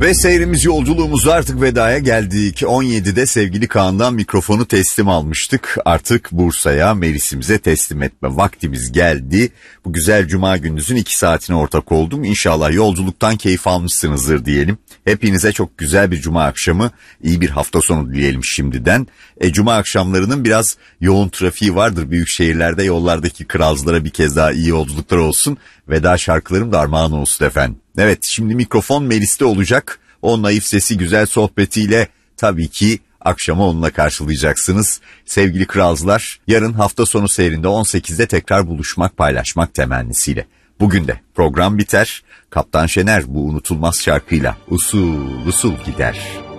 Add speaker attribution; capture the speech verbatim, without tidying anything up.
Speaker 1: Ve seyrimiz, yolculuğumuz artık vedaya geldik. on yedide sevgili Kaan'dan mikrofonu teslim almıştık. Artık Bursa'ya, Melis'imize teslim etme vaktimiz geldi. Bu güzel cuma gününüzün iki saatine ortak oldum. İnşallah yolculuktan keyif almışsınızdır diyelim. Hepinize çok güzel bir cuma akşamı, iyi bir hafta sonu dileyelim şimdiden. E, cuma akşamlarının biraz yoğun trafiği vardır. Büyük şehirlerde yollardaki kralcılara bir kez daha iyi yolculuklar olsun. Veda şarkılarım da armağan olsun efendim. Evet, şimdi mikrofon Melis'te olacak. O naif sesi, güzel sohbetiyle tabii ki akşamı onunla karşılayacaksınız. Sevgili kralcılar, yarın hafta sonu seyrinde on sekizde tekrar buluşmak, paylaşmak temennisiyle. Bugün de program biter. Kaptan Şener bu unutulmaz şarkıyla usul usul gider.